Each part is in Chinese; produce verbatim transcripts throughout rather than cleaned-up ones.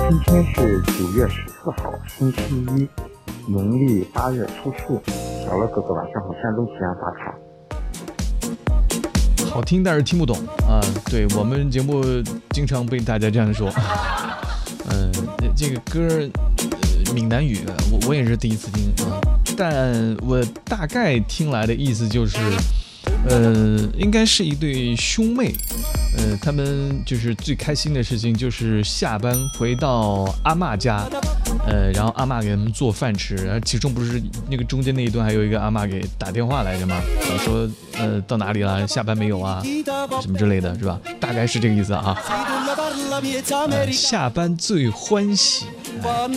今天是九月十四号，星期一，农历八月初四。小乐哥哥晚上好，山东西安打卡。 好听，但是听不懂啊。对，我们节目经常被大家这样说。嗯、呃，这个歌、呃、闽南语，我我也是第一次听啊，但我大概听来的意思就是，呃，应该是一对兄妹。呃，他们就是最开心的事情就是下班回到阿嬷家，呃，然后阿嬷给他们做饭吃，然后其中不是那个中间那一段还有一个阿嬷给打电话来着吗？说呃到哪里了？下班没有啊？什么之类的，是吧？大概是这个意思啊。呃、下班最欢喜。好，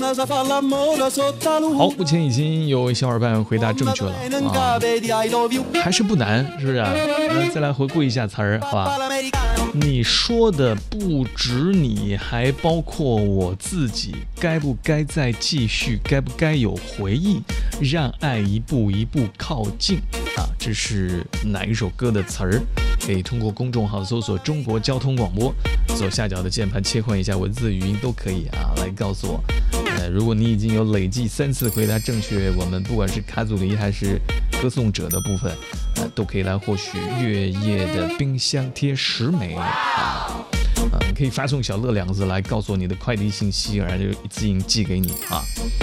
目前已经有小伙伴回答正确了啊，还是不难，是不是啊？那再来回顾一下词儿，好吧？你说的不止你，还包括我自己，该不该再继续？该不该有回忆？让爱一步一步靠近啊！这是哪一首歌的词儿？可以通过公众号搜索中国交通广播，左下角的键盘切换一下文字语音都可以啊，来告诉我。呃，如果你已经有累计三次回答正确，我们不管是卡祖梨还是歌颂者的部分，呃，都可以来获取月夜的冰箱贴十枚啊。呃，可以发送小乐两个字来告诉我你的快递信息，然后就自行寄给你啊。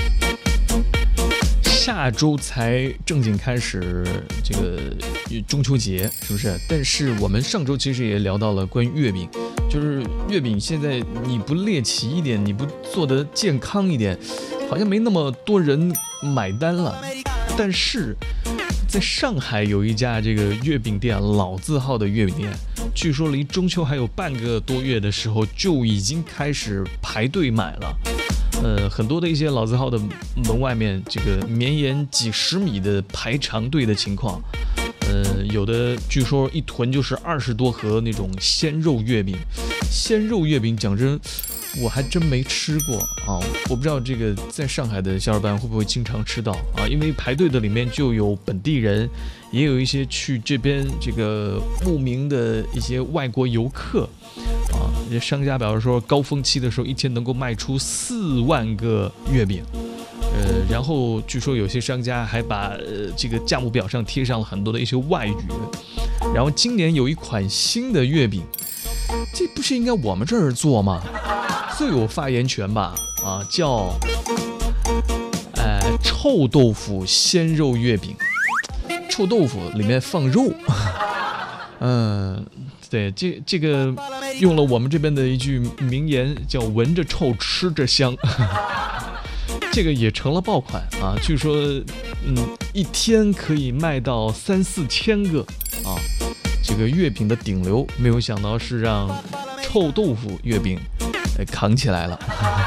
下周才正经开始这个中秋节，是不是？但是我们上周其实也聊到了关于月饼，就是月饼现在你不猎奇一点，你不做得健康一点，好像没那么多人买单了。但是在上海有一家这个月饼店，老字号的月饼店，据说离中秋还有半个多月的时候就已经开始排队买了。呃，很多的一些老字号的门外面，这个绵延几十米的排长队的情况，呃，有的据说一囤就是二十多盒那种鲜肉月饼。鲜肉月饼讲真，我还真没吃过啊，我不知道这个在上海的小伙伴会不会经常吃到啊？因为排队的里面就有本地人，也有一些去这边这个慕名的一些外国游客。啊，商家表示说，高峰期的时候一天能够卖出四万个月饼，呃，然后据说有些商家还把、呃、这个价目表上贴上了很多的一些外语。然后今年有一款新的月饼，这不是应该我们这儿做吗？最有发言权吧？啊，叫呃臭豆腐鲜肉月饼，臭豆腐里面放肉，嗯、呃。对，这这个用了我们这边的一句名言，叫闻着臭吃着香，这个也成了爆款啊！据说，嗯，一天可以卖到三四千个啊！这个月饼的顶流，没有想到是让臭豆腐月饼呃扛起来了。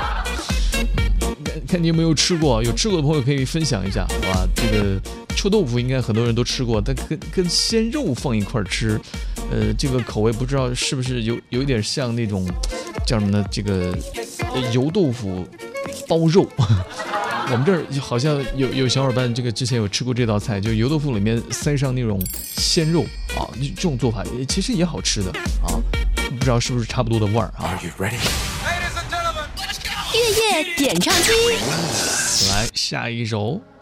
看看你有没有吃过，有吃过的朋友可以分享一下，好吧？这个臭豆腐应该很多人都吃过，但跟跟鲜肉放一块吃。呃，这个口味不知道是不是有有一点像那种叫什么呢？这个、呃、油豆腐包肉。我们这儿好像有有小伙伴这个之前有吃过这道菜，就油豆腐里面塞上那种鲜肉啊，这种做法其实也好吃的啊，不知道是不是差不多的味儿啊。 月夜点唱机， 来下一首。